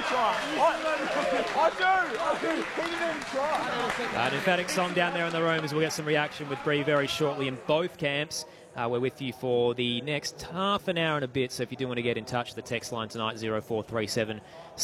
An emphatic song down there in the room as we'll get some reaction with Bree very shortly in both camps. We're with you for the next half an hour and a bit, so if you do want to get in touch, the text line tonight, 0437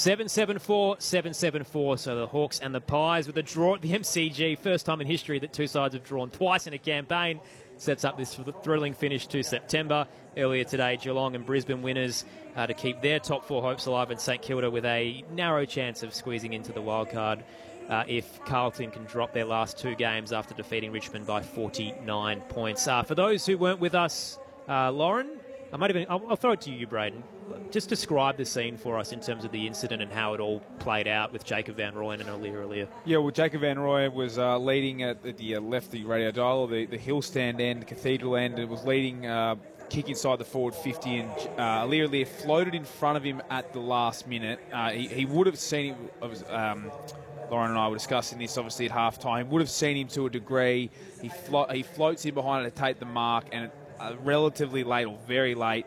774 774. So the Hawks and the Pies with a draw at the MCG. First time in history that two sides have drawn twice in a campaign. Sets up this thrilling finish to September. Earlier today, Geelong and Brisbane winners to keep their top four hopes alive, and St Kilda with a narrow chance of squeezing into the wildcard if Carlton can drop their last two games after defeating Richmond by 49 points. For those who weren't with us, Lauren, I'll throw it to you, Braden. Just describe the scene for us in terms of the incident and how it all played out with Jacob Van Rooyen and Aliir. Yeah, well, Jacob Van Rooyen was leading at the left, the radio dial, the hill stand end, cathedral end. It was leading kick inside the forward 50, and Aliir floated in front of him at the last minute. He would have seen him. Lauren and I were discussing this obviously at half-time. Would have seen him to a degree. He floats in behind it to take the mark, and relatively late or very late,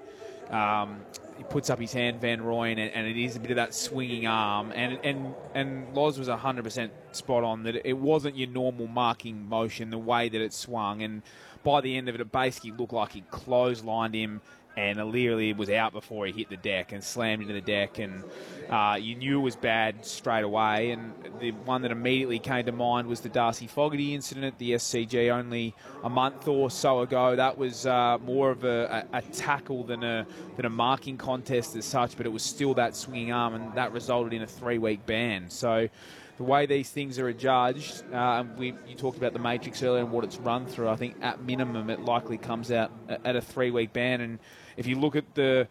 he puts up his hand, Van Rooyen, and it is a bit of that swinging arm. And Loz was 100% spot on that it wasn't your normal marking motion, the way that it swung. And by the end of it basically looked like he clotheslined him, and Aliir was out before he hit the deck and slammed into the deck, and you knew it was bad straight away. And the one that immediately came to mind was the Darcy Fogarty incident at the SCG only a month or so ago. That was more of a tackle than a marking contest as such, but it was still that swinging arm, and that resulted in a 3-week ban. So the way these things are adjudged, you talked about the matrix earlier and what it's run through. I think at minimum it likely comes out at a 3-week ban. And if you look at the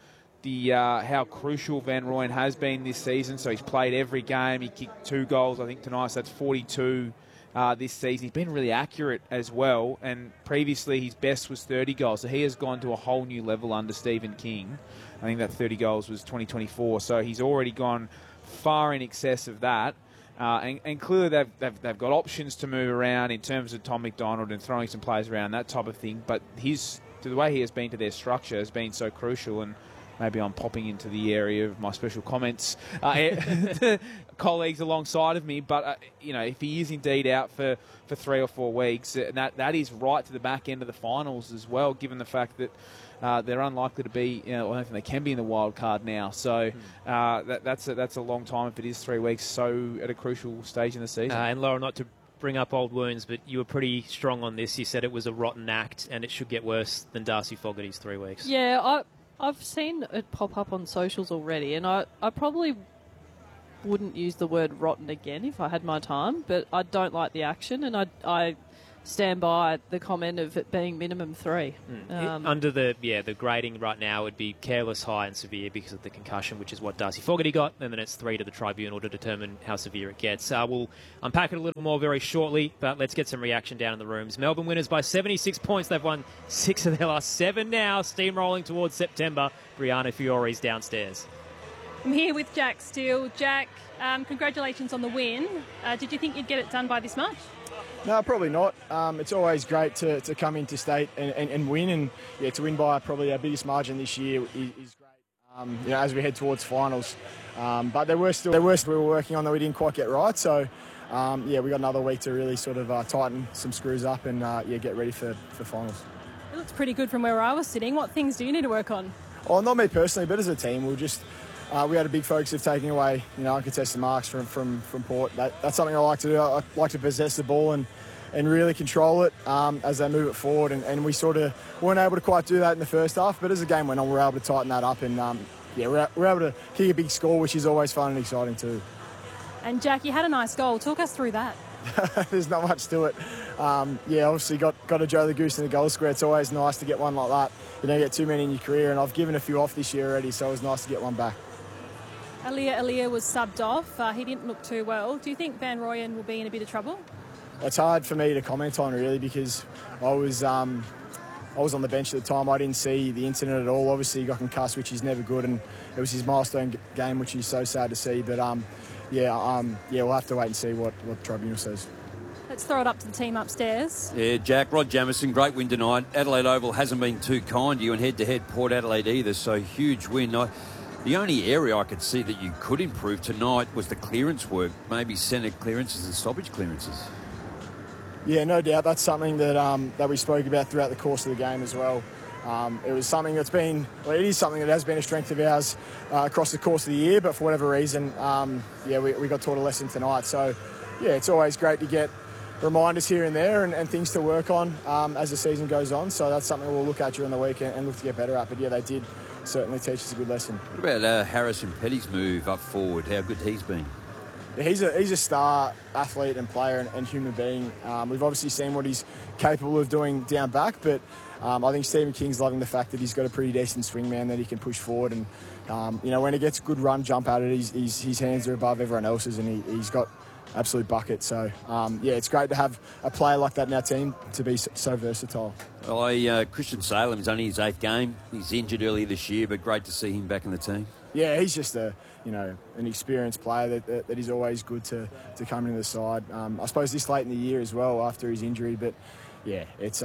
how crucial Van Rooyen has been this season, so he's played every game. He kicked 2 goals, I think, tonight, so that's 42 this season. He's been really accurate as well, and previously his best was 30 goals, so he has gone to a whole new level under Stephen King. I think that 30 goals was 2024, so he's already gone far in excess of that. And clearly they've got options to move around in terms of Tom McDonald and throwing some players around, that type of thing. But the way he has been to their structure has been so crucial. And maybe I'm popping into the area of my special comments colleagues alongside of me. But, if he is indeed out for 3 or 4 weeks, that is right to the back end of the finals as well, given the fact that they're unlikely to be, I don't think they can be in the wild card now. So that's a long time if it is 3 weeks, so at a crucial stage in the season. And Laura, not to bring up old wounds, but you were pretty strong on this. You said it was a rotten act and it should get worse than Darcy Fogarty's 3 weeks. Yeah, I've seen it pop up on socials already, and I probably wouldn't use the word rotten again if I had my time, but I don't like the action, and I stand by the comment of it being minimum 3. Under the grading right now would be careless, high and severe because of the concussion, which is what Darcy Fogarty got, and then it's 3 to the tribunal to determine how severe it gets. We'll unpack it a little more very shortly, but let's get some reaction down in the rooms. Melbourne winners by 76 points. They've won 6 of their last 7 now, steamrolling towards September. Brianna Fiore's downstairs. I'm here with Jack Steele. Jack, congratulations on the win. Did you think you'd get it done by this much? No, probably not. It's always great to come into state and win, and to win by probably our biggest margin this year is great. As we head towards finals, but there were we were working on that we didn't quite get right. So we got another week to really sort of tighten some screws up and get ready for finals. It looks pretty good from where I was sitting. What things do you need to work on? Oh, not me personally, but as a team, we had a big focus of taking away, uncontested marks from Port. That's something I like to do. I like to possess the ball and really control it as they move it forward. And we sort of weren't able to quite do that in the first half. But as the game went on, we were able to tighten that up. And, we're able to kick a big score, which is always fun and exciting too. And, Jack, you had a nice goal. Talk us through that. There's not much to it. Obviously got a Joe the Goose in the goal square. It's always nice to get one like that. You don't get too many in your career. And I've given a few off this year already, so it was nice to get one back. Aliir was subbed off. He didn't look too well. Do you think Van Rooyen will be in a bit of trouble? It's hard for me to comment on, really, because I was on the bench at the time. I didn't see the incident at all. Obviously, he got concussed, which is never good, and it was his milestone game, which is so sad to see. But, we'll have to wait and see what the tribunal says. Let's throw it up to the team upstairs. Yeah, Jack, Rod Jamieson, great win tonight. Adelaide Oval hasn't been too kind to you, and head-to-head Port Adelaide either, so huge win. The only area I could see that you could improve tonight was the clearance work, maybe centre clearances and stoppage clearances. Yeah, no doubt. That's something that we spoke about throughout the course of the game as well. It was something it is something that has been a strength of ours across the course of the year, but for whatever reason, we got taught a lesson tonight. So, yeah, it's always great to get reminders here and there and things to work on as the season goes on. So that's something we'll look at during the week and look to get better at. But, yeah, they did certainly teach us a good lesson. What about Harrison Petty's move up forward? How good he's been? Yeah, he's a star athlete and player and human being. We've obviously seen what he's capable of doing down back, but I think Stephen King's loving the fact that he's got a pretty decent swingman that he can push forward. And, when he gets a good run jump at it, his hands are above everyone else's and he's got absolute bucket. So, it's great to have a player like that in our team to be so versatile. Well, Christian Salem is only his 8th game. He's injured earlier this year, but great to see him back in the team. Yeah, he's just an experienced player that is always good to come into the side. I suppose this late in the year as well after his injury, but yeah, it's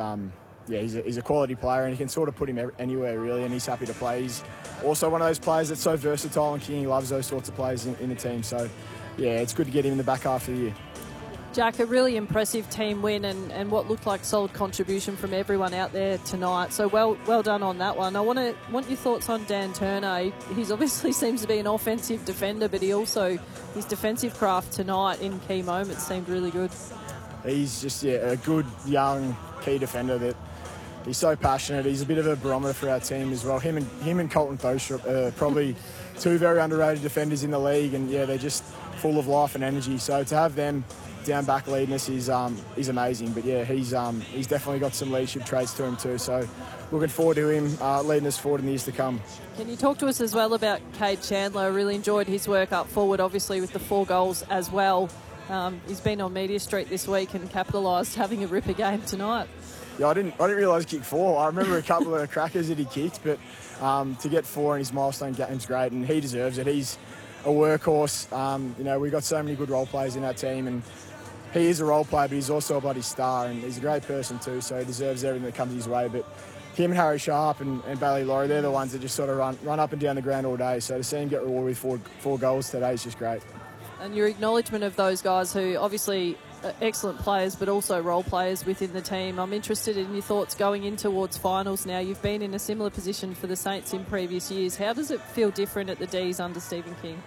he's a quality player and you can sort of put him anywhere really, and he's happy to play. He's also one of those players that's so versatile, and King loves those sorts of players in the team. So yeah, it's good to get him in the back half of the year. Jack, a really impressive team win and what looked like solid contribution from everyone out there tonight. So well done on that one. I want your thoughts on Dan Turner. He's obviously seems to be an offensive defender, but his defensive craft tonight in key moments seemed really good. He's just a good young key defender that he's so passionate. He's a bit of a barometer for our team as well. Him and Colton Bostrup are probably two very underrated defenders in the league, and yeah, they're just full of life and energy. So to have them down back leading us is amazing. But yeah, he's definitely got some leadership traits to him too. So looking forward to him leading us forward in the years to come. Can you talk to us as well about Cade Chandler? I really enjoyed his work up forward, obviously with the 4 goals as well. He's been on Media Street this week and capitalised having a ripper game tonight. Yeah, I didn't realise he kicked 4. I remember a couple of crackers that he kicked, but to get 4 in his milestone game's great, and he deserves it. He's a workhorse. We've got so many good role players in our team, and he is a role player, but he's also a bloody star, and he's a great person too, so he deserves everything that comes his way. But him and Harry Sharp and Bailey Laurie, they're the ones that just sort of run up and down the ground all day. So to see him get rewarded with 4 goals today is just great. And your acknowledgement of those guys who obviously are excellent players but also role players within the team. I'm interested in your thoughts going in towards finals now. You've been in a similar position for the Saints in previous years. How does it feel different at the D's under Stephen King?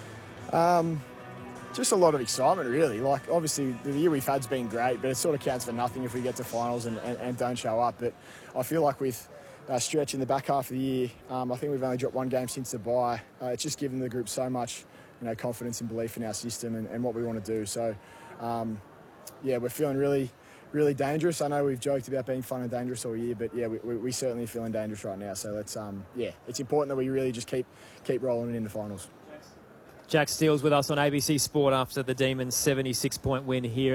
Just a lot of excitement, really. Like, obviously, the year we've had's been great, but it sort of counts for nothing if we get to finals and don't show up. But I feel like with stretch in the back half of the year, I think we've only dropped 1 game since the bye. It's just given the group so much confidence and belief in our system and what we want to do. So, we're feeling really, really dangerous. I know we've joked about being fun and dangerous all year, but yeah, we certainly feeling dangerous right now. So let's, it's important that we really just keep rolling in the finals. Jack Steele's with us on ABC Sport after the Demons' 76-point win here